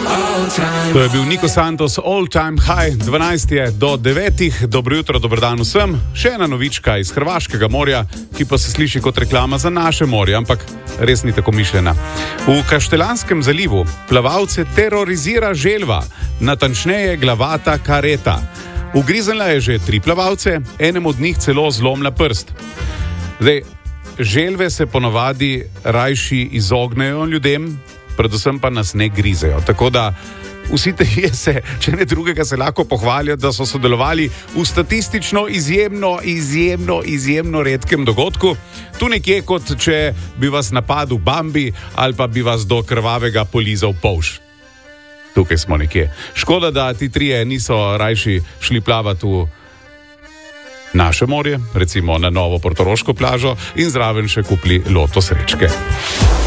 To je bil Nico Santos, All Time High, 12 je do 9. Dobro jutro, dober dan vsem. Še ena novička iz Hrvaškega morja, ki pa se sliši kot reklama za naše morje, ampak res ni tako mišljena. V Kaštelanskem zalivu plavalce terorizira želva, natančneje glavata kareta. Ugriznila je že 3 plavalce, enem od njih celo zlomila prst. Zdaj, želve se ponavadi rajši izognejo ljudem, predvsem pa nas ne grizejo. Tako da vsi trije se, če ne drugega, se lahko pohvalijo, da so sodelovali v statistično izjemno redkem dogodku. Tu nekje, kot če bi vas napadel Bambi ali pa bi vas do krvavega polizal polž. Tukaj smo nekje. Škoda, da ti trije niso rajši šli plavati v naše morje, recimo na novo portoroško plažo in zraven še kupili loto srečke.